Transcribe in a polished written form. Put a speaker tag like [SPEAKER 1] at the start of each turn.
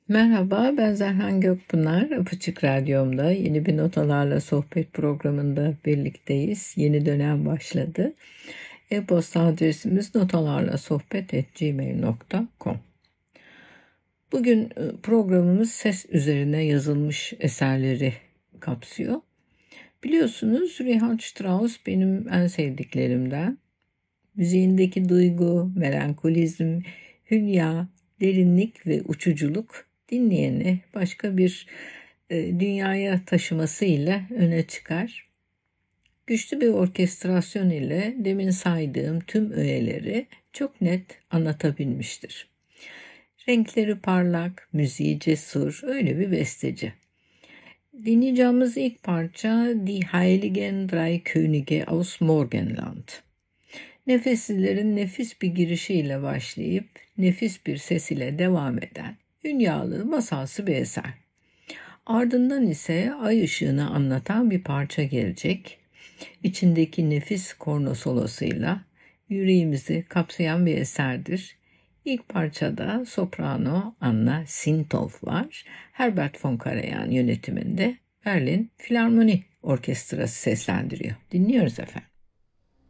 [SPEAKER 1] Merhaba, ben Zerhan Gökpınar. Apaçık Radyom'da yeni bir Notalarla Sohbet programında birlikteyiz. Yeni dönem başladı. E-posta adresimiz notalarlasohbet@gmail.com. Bugün programımız ses üzerine yazılmış eserleri kapsıyor. Biliyorsunuz Richard Strauss benim en sevdiklerimden. Müziğindeki duygu, melankolizm, hülya, derinlik ve uçuculuk dinleyeni başka bir dünyaya taşımasıyla öne çıkar. Güçlü bir orkestrasyon ile demin saydığım tüm öğeleri çok net anlatabilmiştir. Renkleri parlak, müziği cesur, öyle bir besteci. Dinleyeceğimiz ilk parça Die Heiligen Drei Könige aus Morgenland. Nefeslilerin nefis bir girişiyle başlayıp nefis bir ses ile devam eden dünyalı masalsı bir eser. Ardından ise ay ışığını anlatan bir parça gelecek. İçindeki nefis korno solosuyla yüreğimizi kapsayan bir eserdir. İlk parçada soprano Anna Sintov var. Herbert von Karajan yönetiminde Berlin Filarmoni Orkestrası seslendiriyor. Dinliyoruz efendim.